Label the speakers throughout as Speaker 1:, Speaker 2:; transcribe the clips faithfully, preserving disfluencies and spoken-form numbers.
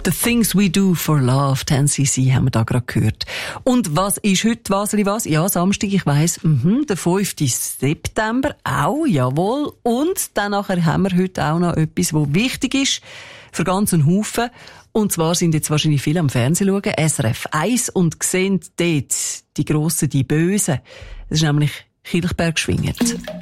Speaker 1: The Things We Do for Love, ten C C, haben wir da gerade gehört. Und was ist heute, Waseli, was? Ja, Samstag, ich weiss, mhm, der fünften September, auch, jawohl. Und dann nachher haben wir heute auch noch etwas, was wichtig ist für ganzen Haufen. Und zwar sind jetzt wahrscheinlich viele am Fernsehen schauen, S R F eins, und sehen dort die Grossen, die Bösen. Das ist nämlich Kilchberg schwingend.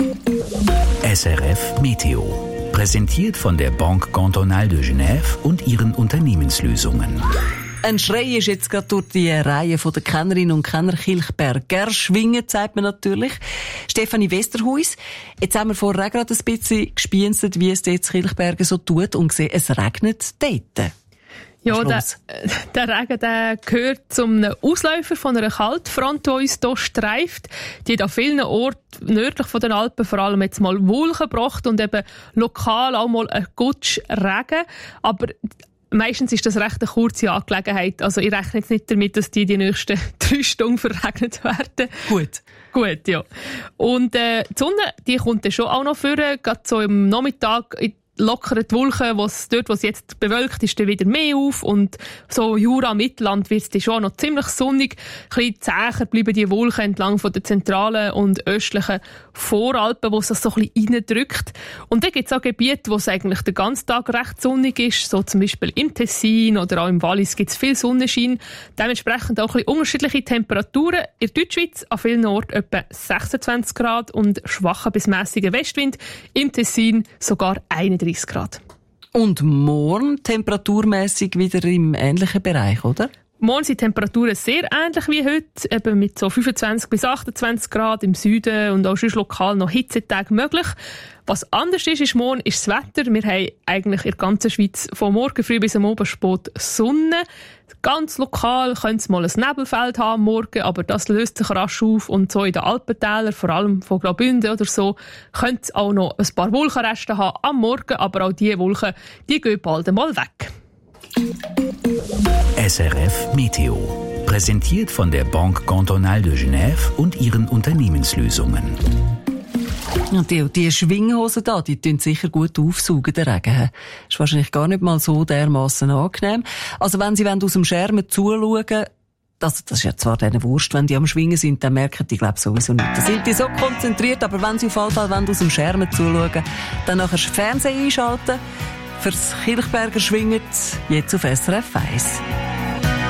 Speaker 2: S R F Meteo. Präsentiert von der Banque Cantonale de Genève und ihren Unternehmenslösungen.
Speaker 1: Ein Schrei ist jetzt gerade durch die Reihe von der Kennerinnen und Kenner Kilchberger schwingen, sagt man natürlich. Stefanie Westerhuis, jetzt haben wir vorher auch gerade ein bisschen gespienselt, wie es dort Kilchberger so tut, und gesehen, es regnet dort.
Speaker 3: Ja, der, der Regen der gehört zum Ausläufer von einer Kaltfront, die uns hier streift. Die hat an vielen Orten nördlich von den Alpen vor allem jetzt mal Wolken gebracht und eben lokal auch mal ein Gutsch Regen. Aber meistens ist das recht eine kurze Angelegenheit. Also ich rechne jetzt nicht damit, dass die die nächsten drei Stunden verregnet werden.
Speaker 1: Gut.
Speaker 3: Gut, ja. Und äh, die Sonne, die kommt dann schon auch noch vor, gerade so im Nachmittag lockern die Wolken, was dort, wo es jetzt bewölkt ist, dann wieder mehr auf. Und so Jura, Mittelland wird es schon noch ziemlich sonnig. Ein bisschen zäher bleiben die Wolken entlang von der zentralen und östlichen Voralpen, wo es das so ein bisschen reindrückt. Und dann gibt es auch Gebiete, wo es eigentlich den ganzen Tag recht sonnig ist, so zum Beispiel im Tessin oder auch im Wallis gibt es viel Sonnenschein. Dementsprechend auch ein bisschen unterschiedliche Temperaturen. In der Deutschschweiz an vielen Orten etwa sechsundzwanzig Grad und schwacher bis mässiger Westwind. Im Tessin sogar einunddreißig Grad.
Speaker 1: Und morgen temperaturmässig wieder im ähnlichen Bereich, oder?
Speaker 3: Morgen sind die Temperaturen sehr ähnlich wie heute, eben mit so fünfundzwanzig bis achtundzwanzig Grad im Süden und auch sonst lokal noch Hitzetage möglich. Was anders ist, ist morgen ist das Wetter. Wir haben eigentlich in der ganzen Schweiz von morgen früh bis am Abend spät Sonne. Ganz lokal könnte es mal ein Nebelfeld haben am Morgen, aber das löst sich rasch auf. Und so in den Alpentälern, vor allem von Graubünden oder so, könnte es auch noch ein paar Wolkenreste haben am Morgen, aber auch diese Wolken, die gehen bald einmal weg.
Speaker 2: S R F Meteo. Präsentiert von der Banque Cantonale de Genève und ihren Unternehmenslösungen.
Speaker 1: Und die, die Schwinghosen da, die tun sicher gut aufsaugen, den Regen. Ist wahrscheinlich gar nicht mal so dermassen angenehm. Also wenn Sie aus dem Schermen zuschauen, das, das ist ja zwar denen Wurst, wenn die am Schwingen sind, dann merken die, glaube sowieso nicht. Da sind die so konzentriert, aber wenn Sie auf jeden Fall aus dem Schermen zuschauen, dann nachher das Fernsehen einschalten, fürs Kilchberger schwingen, jetzt auf S R F eins.